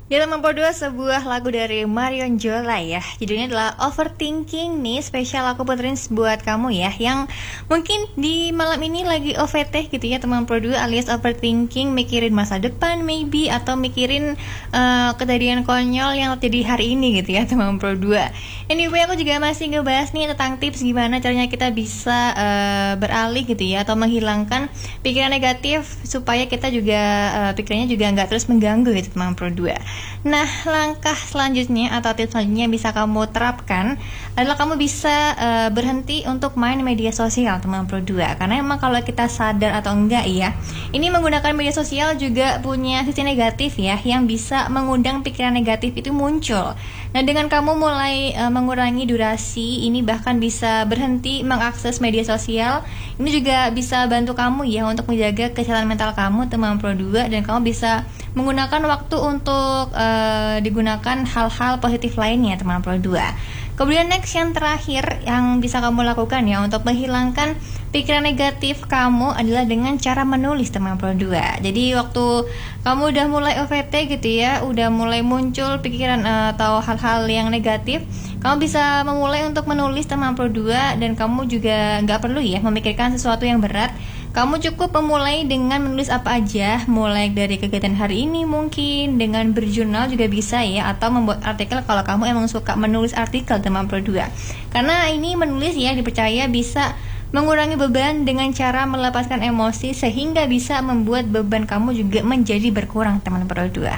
Di Teman Pro 2 sebuah lagu dari Marion Jola ya. Judulnya adalah Overthinking nih. Spesial aku puterin buat kamu ya, yang mungkin di malam ini lagi OVT gitu ya Teman Pro 2, alias overthinking, mikirin masa depan maybe, atau mikirin kejadian konyol yang terjadi hari ini gitu ya Teman Pro 2. Anyway, aku juga masih ngebahas nih tentang tips gimana caranya kita bisa beralih gitu ya, atau menghilangkan pikiran negatif supaya kita juga pikirannya juga nggak terus mengganggu gitu Teman Pro 2. Nah, langkah selanjutnya atau tips selanjutnya yang bisa kamu terapkan adalah kamu bisa berhenti untuk main media sosial Teman Pro 2. Karena emang kalau kita sadar atau enggak ya, ini menggunakan media sosial juga punya sisi negatif ya, yang bisa mengundang pikiran negatif itu muncul. Nah, dengan kamu mulai mengurangi durasi, ini bahkan bisa berhenti mengakses media sosial. Ini juga bisa bantu kamu ya untuk menjaga kesehatan mental kamu Teman Pro 2, dan kamu bisa menggunakan waktu untuk digunakan hal-hal positif lainnya Teman Pro 2. Kemudian next, yang terakhir yang bisa kamu lakukan ya untuk menghilangkan pikiran negatif kamu adalah dengan cara menulis Teman Pro 2. Jadi waktu kamu udah mulai OVT gitu ya, udah mulai muncul pikiran atau hal-hal yang negatif, kamu bisa memulai untuk menulis Teman Pro 2, dan kamu juga nggak perlu ya memikirkan sesuatu yang berat. Kamu cukup memulai dengan menulis apa aja, mulai dari kegiatan hari ini mungkin, dengan berjurnal juga bisa ya, atau membuat artikel kalau kamu emang suka menulis artikel Teman Pro 2. Karena ini menulis ya dipercaya bisa mengurangi beban dengan cara melepaskan emosi, sehingga bisa membuat beban kamu juga menjadi berkurang Teman Pro 2.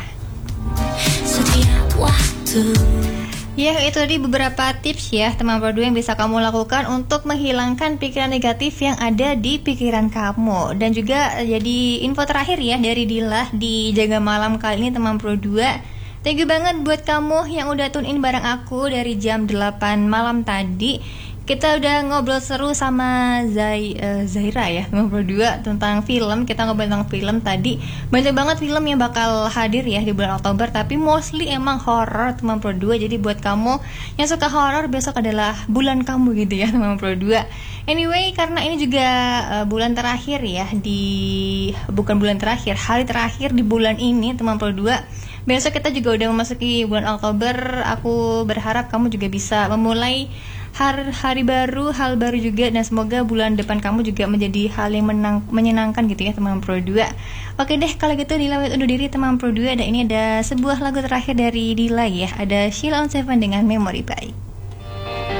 Setiap waktu. Ya, itu tadi beberapa tips ya Teman Pro 2 yang bisa kamu lakukan untuk menghilangkan pikiran negatif yang ada di pikiran kamu. Dan juga jadi info terakhir ya dari Dila di Jaga Malam kali ini Teman Pro 2. Thank you banget buat kamu yang udah tune in bareng aku dari jam 8 malam tadi. Kita udah ngobrol seru sama Zaira ya Teman Pro 2 tentang film. Kita ngobrol tentang film tadi. Banyak banget film yang bakal hadir ya di bulan Oktober, tapi mostly emang horror Teman Pro 2. Jadi buat kamu yang suka horror, besok adalah bulan kamu gitu ya Teman Pro 2. Anyway, karena ini juga bulan terakhir ya, bukan bulan terakhir, hari terakhir di bulan ini Teman Pro 2. Besok kita juga udah memasuki bulan Oktober. Aku berharap kamu juga bisa memulai hari baru, hal baru juga, dan semoga bulan depan kamu juga menjadi hal yang menyenangkan gitu ya Teman Pro 2. Oke deh, kalau gitu Dila undur diri Teman Pro 2, dan ini ada sebuah lagu terakhir dari Dila ya, ada Sheila on 7 dengan Memory By.